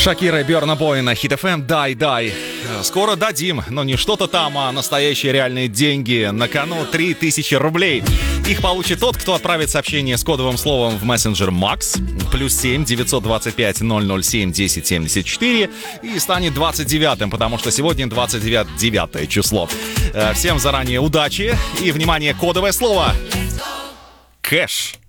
Шакира и Бёрна Бой на Hit FM. Дай. Скоро дадим, но не что-то там, а настоящие реальные деньги. На кону 3000 рублей. Их получит тот, кто отправит сообщение с кодовым словом в мессенджер МАКС +7 925 007 1074 и станет 29-м, потому что сегодня 29 число. Всем заранее удачи и, внимание, кодовое слово. Кэш.